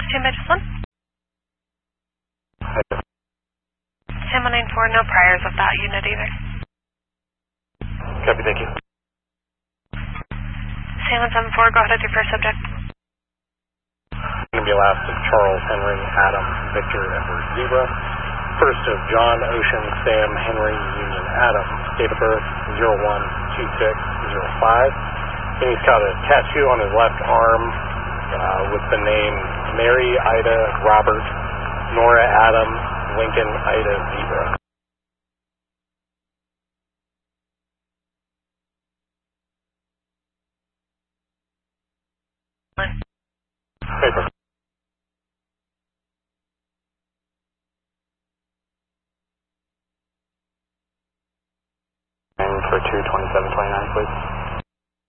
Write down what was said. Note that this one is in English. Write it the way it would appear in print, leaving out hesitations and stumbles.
Stand by just one. Sam 194, no priors of that unit either. Copy, thank you. Sam 174, go ahead with your first subject. Going to be last of Charles Henry Adam Victor Edward Zebra. First of John Ocean Sam Henry Union Adam. Date of birth 012605. And he's got a tattoo on his left arm with the name Mary Ida Robert Nora Adam Lincoln Ida Zebra. Paper. And for 22729, please.